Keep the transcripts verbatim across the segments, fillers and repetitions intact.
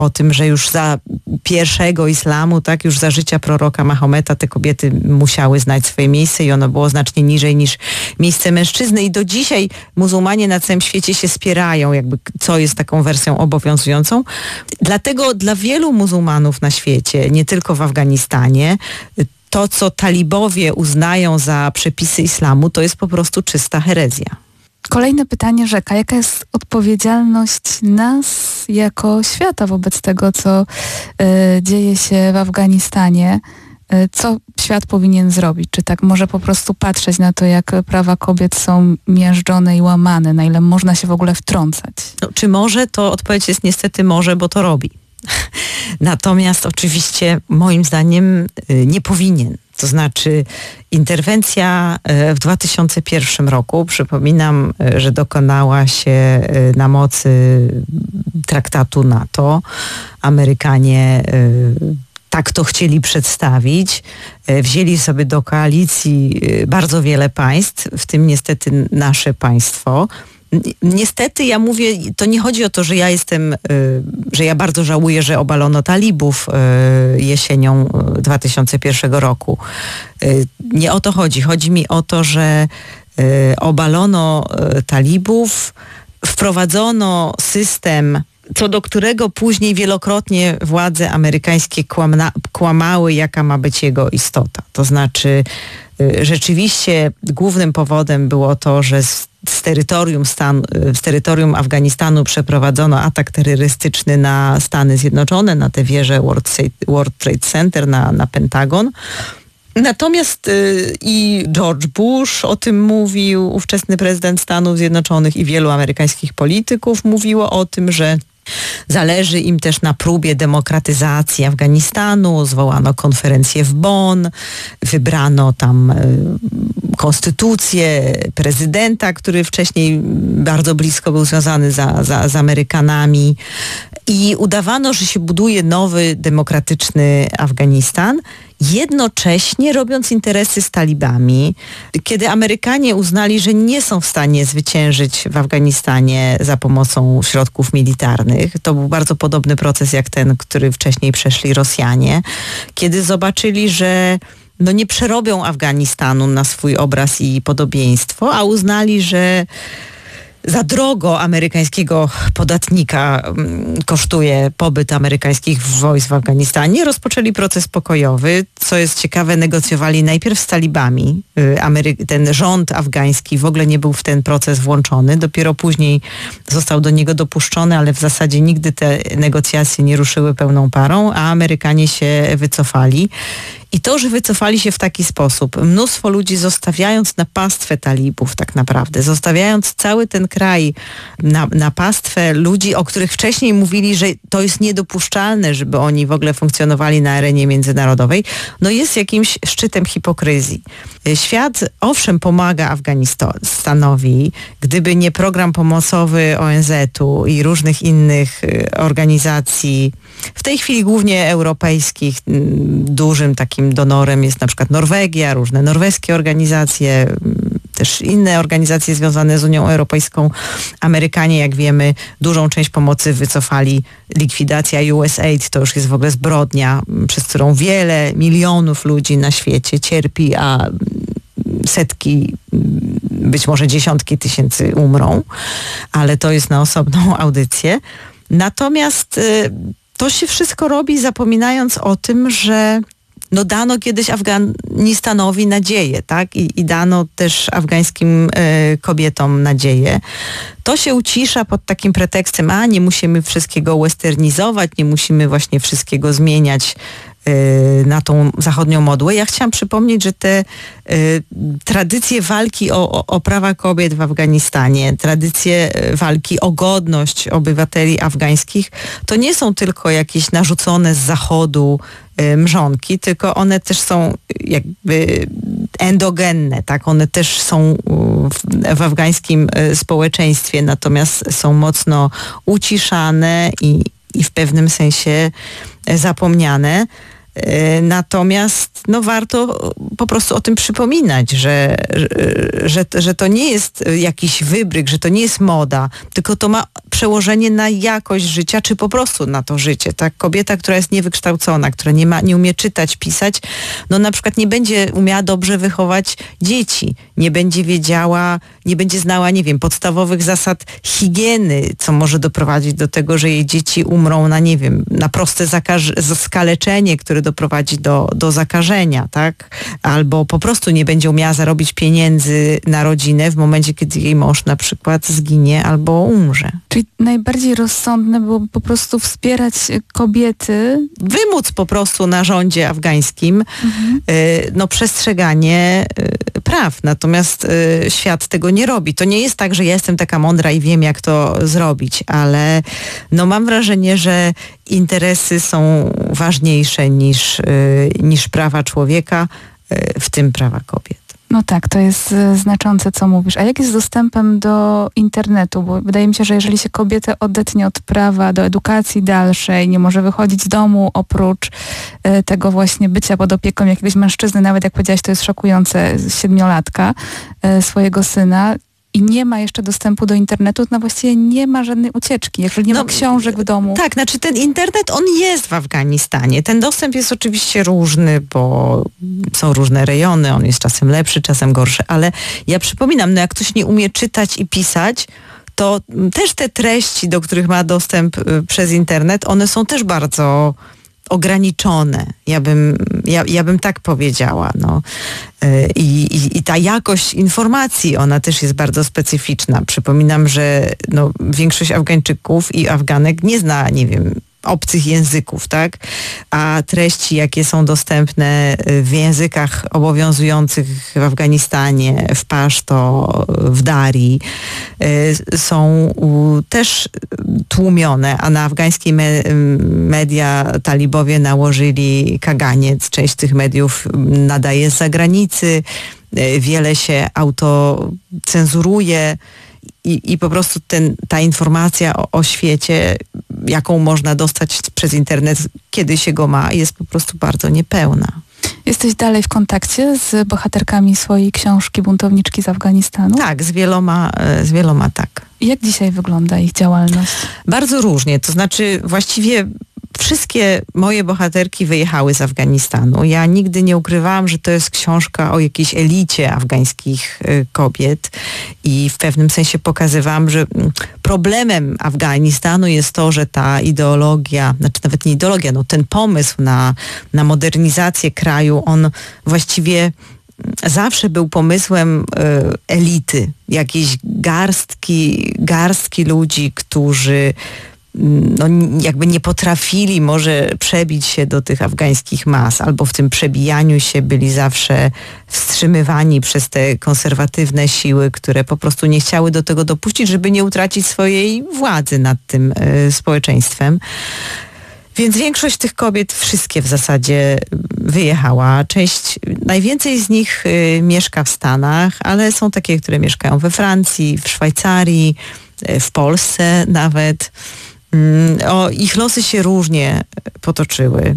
o tym, że już za pierwszego islamu, tak, już za życia proroka Mahometa te kobiety musiały znać swoje miejsce i ono było znacznie niżej niż miejsce mężczyzny. I do dzisiaj muzułmanie na całym świecie się spierają, jakby co jest taką wersją obowiązującą. Dlatego dla wielu muzułmanów na świecie, nie tylko w Afganistanie, to, co talibowie uznają za przepisy islamu, to jest po prostu czysta herezja. Kolejne pytanie rzeka. Jaka jest odpowiedzialność nas jako świata wobec tego, co y, dzieje się w Afganistanie? Y, co świat powinien zrobić? Czy tak może po prostu patrzeć na to, jak prawa kobiet są miażdżone i łamane? Na ile można się w ogóle wtrącać? No, czy może? To odpowiedź jest niestety może, bo to robi. Natomiast oczywiście moim zdaniem nie powinien. To znaczy interwencja w dwa tysiące pierwszym roku, przypominam, że dokonała się na mocy traktatu NATO. Amerykanie tak to chcieli przedstawić. Wzięli sobie do koalicji bardzo wiele państw, w tym niestety nasze państwo. Niestety ja mówię, to nie chodzi o to, że ja jestem, że ja bardzo żałuję, że obalono talibów jesienią dwa tysiące pierwszego roku. Nie o to chodzi. Chodzi mi o to, że obalono talibów, wprowadzono system, co do którego później wielokrotnie władze amerykańskie kłamna, kłamały, jaka ma być jego istota. To znaczy rzeczywiście głównym powodem było to, że z, z, terytorium, Stan, z terytorium Afganistanu przeprowadzono atak terrorystyczny na Stany Zjednoczone, na tę wieżę World, World Trade Center, na, na Pentagon. Natomiast y, i George Bush o tym mówił, ówczesny prezydent Stanów Zjednoczonych, i wielu amerykańskich polityków mówiło o tym, że zależy im też na próbie demokratyzacji Afganistanu. Zwołano konferencję w Bonn, wybrano tam y, konstytucję prezydenta, który wcześniej bardzo blisko był związany za, za, z Amerykanami. I udawano, że się buduje nowy, demokratyczny Afganistan, jednocześnie robiąc interesy z talibami. Kiedy Amerykanie uznali, że nie są w stanie zwyciężyć w Afganistanie za pomocą środków militarnych, to był bardzo podobny proces jak ten, który wcześniej przeszli Rosjanie. Kiedy zobaczyli, że no nie przerobią Afganistanu na swój obraz i podobieństwo, a uznali, że za drogo amerykańskiego podatnika kosztuje pobyt amerykańskich wojsk w Afganistanie. Rozpoczęli proces pokojowy. Co jest ciekawe, negocjowali najpierw z talibami. Amery- ten rząd afgański w ogóle nie był w ten proces włączony. Dopiero później został do niego dopuszczony, ale w zasadzie nigdy te negocjacje nie ruszyły pełną parą, a Amerykanie się wycofali. I to, że wycofali się w taki sposób, mnóstwo ludzi zostawiając na pastwę talibów tak naprawdę, zostawiając cały ten kraj na, na pastwę ludzi, o których wcześniej mówili, że to jest niedopuszczalne, żeby oni w ogóle funkcjonowali na arenie międzynarodowej, no jest jakimś szczytem hipokryzji. Świat owszem pomaga Afganistanowi, gdyby nie program pomocowy O N Z-u i różnych innych organizacji, w tej chwili głównie europejskich, dużym takim donorem jest na przykład Norwegia, różne norweskie organizacje, też inne organizacje związane z Unią Europejską. Amerykanie, jak wiemy, dużą część pomocy wycofali. Likwidacja U S A I D to już jest w ogóle zbrodnia, przez którą wiele milionów ludzi na świecie cierpi, a setki, być może dziesiątki tysięcy umrą, ale to jest na osobną audycję. Natomiast y, to się wszystko robi zapominając o tym, że no dano kiedyś Afganistanowi nadzieję, tak? I, i dano też afgańskim y, kobietom nadzieję. To się ucisza pod takim pretekstem, a nie musimy wszystkiego westernizować, nie musimy właśnie wszystkiego zmieniać y, na tą zachodnią modłę. Ja chciałam przypomnieć, że te y, tradycje walki o, o, o prawa kobiet w Afganistanie, tradycje walki o godność obywateli afgańskich, to nie są tylko jakieś narzucone z zachodu mrzonki, tylko one też są jakby endogenne, tak? One też są w, w afgańskim społeczeństwie, natomiast są mocno uciszane i, i w pewnym sensie zapomniane. Natomiast no, warto po prostu o tym przypominać, że, że, że to nie jest jakiś wybryk, że to nie jest moda, tylko to ma przełożenie na jakość życia, czy po prostu na to życie. Tak? Kobieta, która jest niewykształcona, która nie ma, nie umie czytać, pisać, no na przykład nie będzie umiała dobrze wychować dzieci, nie będzie wiedziała, nie będzie znała, nie wiem, podstawowych zasad higieny, co może doprowadzić do tego, że jej dzieci umrą na, nie wiem, na proste zakaż- skaleczenie, które doprowadzi do, do zakażenia, tak? Albo po prostu nie będzie umiała zarobić pieniędzy na rodzinę w momencie, kiedy jej mąż na przykład zginie albo umrze. Czyli najbardziej rozsądne byłoby po prostu wspierać kobiety. Wymóc po prostu na rządzie afgańskim mhm. y, no przestrzeganie y, praw. Natomiast y, świat tego nie robi. To nie jest tak, że ja jestem taka mądra i wiem, jak to zrobić, ale no mam wrażenie, że interesy są ważniejsze niż, y, niż prawa człowieka, y, w tym prawa kobiet. No tak, to jest znaczące, co mówisz. A jak jest z dostępem do internetu? Bo wydaje mi się, że jeżeli się kobietę odetnie od prawa do edukacji dalszej, nie może wychodzić z domu oprócz y, tego właśnie bycia pod opieką jakiegoś mężczyzny, nawet jak powiedziałaś, to jest szokujące, siedmiolatka, y, swojego syna, i nie ma jeszcze dostępu do internetu, no właściwie nie ma żadnej ucieczki, jeżeli nie no, ma książek w domu. Tak, znaczy ten internet, on jest w Afganistanie. Ten dostęp jest oczywiście różny, bo są różne rejony, on jest czasem lepszy, czasem gorszy, ale ja przypominam, no jak ktoś nie umie czytać i pisać, to też te treści, do których ma dostęp przez internet, one są też bardzo ograniczone. Ja bym, ja, ja bym tak powiedziała. No. I, i, I ta jakość informacji, ona też jest bardzo specyficzna. Przypominam, że no, większość Afgańczyków i Afganek nie zna, nie wiem, obcych języków, tak? A treści, jakie są dostępne w językach obowiązujących w Afganistanie, w paszto, w dari, są też tłumione, a na afgańskie me- media talibowie nałożyli kaganiec. Część tych mediów nadaje z zagranicy, wiele się autocenzuruje. I, I po prostu ten, ta informacja o, o świecie, jaką można dostać przez internet, kiedy się go ma, jest po prostu bardzo niepełna. Jesteś dalej w kontakcie z bohaterkami swojej książki Buntowniczki z Afganistanu? Tak, z wieloma, z wieloma tak. I jak dzisiaj wygląda ich działalność? Bardzo różnie, to znaczy właściwie wszystkie moje bohaterki wyjechały z Afganistanu. Ja nigdy nie ukrywałam, że to jest książka o jakiejś elicie afgańskich kobiet i w pewnym sensie pokazywałam, że problemem Afganistanu jest to, że ta ideologia, znaczy nawet nie ideologia, no ten pomysł na, na modernizację kraju, on właściwie zawsze był pomysłem y, elity, jakiejś garstki, garstki ludzi, którzy no, jakby nie potrafili może przebić się do tych afgańskich mas, albo w tym przebijaniu się byli zawsze wstrzymywani przez te konserwatywne siły, które po prostu nie chciały do tego dopuścić, żeby nie utracić swojej władzy nad tym y, społeczeństwem. Więc większość tych kobiet, wszystkie w zasadzie wyjechała. Część, najwięcej z nich y, mieszka w Stanach, ale są takie, które mieszkają we Francji, w Szwajcarii, y, w Polsce nawet. O, ich losy się różnie potoczyły.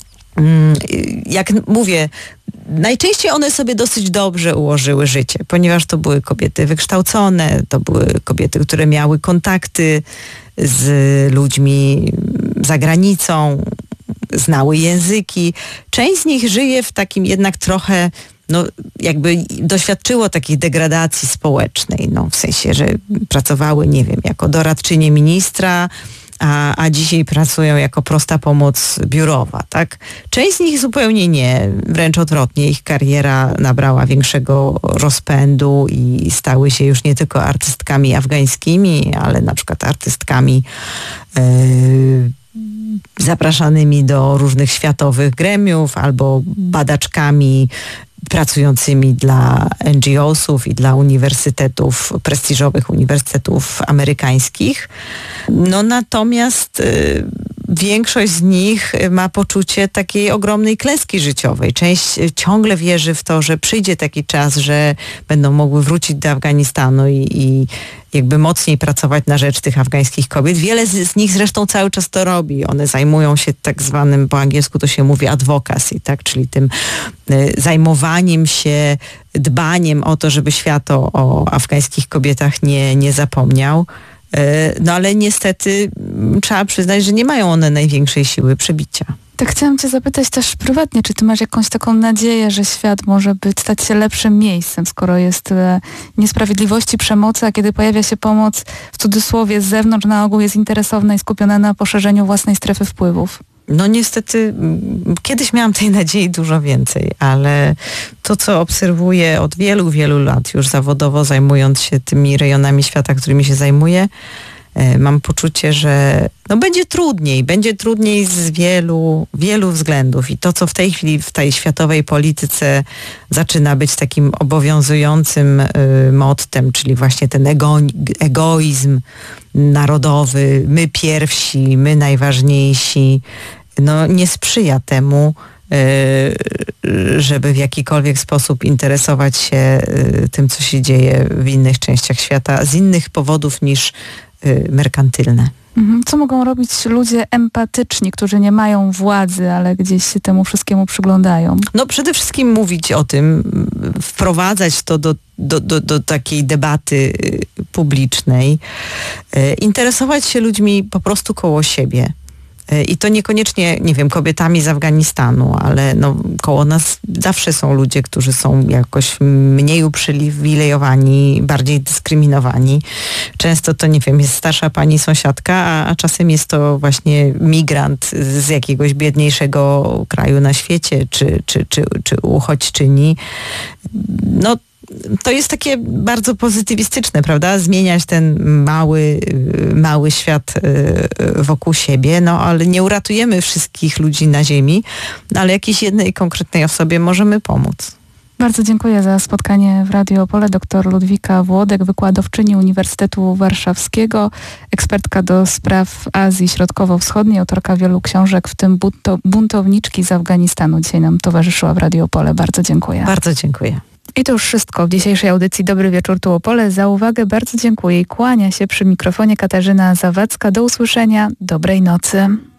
Jak mówię, najczęściej one sobie dosyć dobrze ułożyły życie, ponieważ to były kobiety wykształcone, to były kobiety, które miały kontakty z ludźmi za granicą, znały języki. Część z nich żyje w takim jednak trochę, no jakby doświadczyło takiej degradacji społecznej, no w sensie, że pracowały, nie wiem, jako doradczynie ministra, A, a dzisiaj pracują jako prosta pomoc biurowa, tak? Część z nich zupełnie nie, wręcz odwrotnie, ich kariera nabrała większego rozpędu i stały się już nie tylko artystkami afgańskimi, ale na przykład artystkami yy, zapraszanymi do różnych światowych gremiów albo badaczkami pracującymi dla N G O sów i dla uniwersytetów, prestiżowych uniwersytetów amerykańskich. No natomiast y, większość z nich ma poczucie takiej ogromnej klęski życiowej. Część ciągle wierzy w to, że przyjdzie taki czas, że będą mogły wrócić do Afganistanu i, i jakby mocniej pracować na rzecz tych afgańskich kobiet. Wiele z, z nich zresztą cały czas to robi. One zajmują się tak zwanym, po angielsku to się mówi advocacy, tak? Czyli tym y, zajmowaniem się, dbaniem o to, żeby świat o, o afgańskich kobietach nie, nie zapomniał. No ale niestety trzeba przyznać, że nie mają one największej siły przebicia. Tak chciałam cię zapytać też prywatnie, czy ty masz jakąś taką nadzieję, że świat może być, stać się lepszym miejscem, skoro jest tyle niesprawiedliwości, przemocy, a kiedy pojawia się pomoc w cudzysłowie z zewnątrz, na ogół jest interesowna i skupiona na poszerzeniu własnej strefy wpływów? No niestety kiedyś miałam tej nadziei dużo więcej, ale to, co obserwuję od wielu, wielu lat już zawodowo, zajmując się tymi rejonami świata, którymi się zajmuję, mam poczucie, że no będzie trudniej, będzie trudniej z wielu, wielu względów i to, co w tej chwili w tej światowej polityce zaczyna być takim obowiązującym y, mottem, czyli właśnie ten ego, egoizm narodowy, my pierwsi, my najważniejsi, no nie sprzyja temu, żeby w jakikolwiek sposób interesować się tym, co się dzieje w innych częściach świata z innych powodów niż merkantylne. Co mogą robić ludzie empatyczni, którzy nie mają władzy, ale gdzieś się temu wszystkiemu przyglądają? No przede wszystkim mówić o tym, wprowadzać to do, do, do, do takiej debaty publicznej, interesować się ludźmi po prostu koło siebie. I to niekoniecznie, nie wiem, kobietami z Afganistanu, ale no, koło nas zawsze są ludzie, którzy są jakoś mniej uprzywilejowani, bardziej dyskryminowani. Często to, nie wiem, jest starsza pani sąsiadka, a, a czasem jest to właśnie migrant z jakiegoś biedniejszego kraju na świecie, czy, czy, czy, czy uchodźczyni. No, to jest takie bardzo pozytywistyczne, prawda? Zmieniać ten mały, mały świat wokół siebie, no ale nie uratujemy wszystkich ludzi na ziemi, ale jakiejś jednej konkretnej osobie możemy pomóc. Bardzo dziękuję za spotkanie w Radio Opole. Doktor Ludwika Włodek, wykładowczyni Uniwersytetu Warszawskiego, ekspertka do spraw Azji Środkowo-Wschodniej, autorka wielu książek, w tym Buntowniczki z Afganistanu. Dzisiaj nam towarzyszyła w Radio Opole. Bardzo dziękuję. Bardzo dziękuję. I to już wszystko w dzisiejszej audycji Dobry Wieczór tu Opole. Za uwagę bardzo dziękuję i kłania się przy mikrofonie Katarzyna Zawadzka. Do usłyszenia. Dobrej nocy.